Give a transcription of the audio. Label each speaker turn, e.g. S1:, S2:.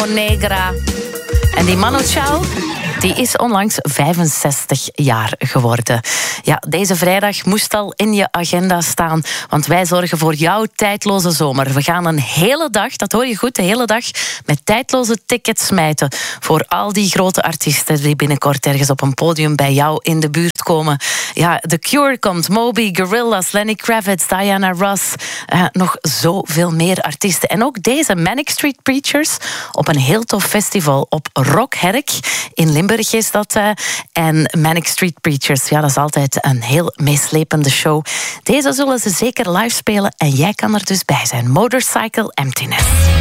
S1: Negra. En die Manu Chao, die is onlangs 65 jaar geworden. Ja, deze vrijdag moest al in je agenda staan, want wij zorgen voor jouw tijdloze zomer. We gaan een hele dag, dat hoor je goed, de hele dag met tijdloze tickets smijten voor al die grote artiesten die binnenkort ergens op een podium bij jou in de buurt komen. Ja, The Cure komt, Moby, Gorillaz, Lenny Kravitz, Diana Ross, nog zoveel meer artiesten. En ook deze Manic Street Preachers op een heel tof festival op Rockherk. In Limburg is dat. En Manic Street Preachers, ja, dat is altijd een heel meeslepende show. Deze zullen ze zeker live spelen en jij kan er dus bij zijn. Motorcycle Emptiness.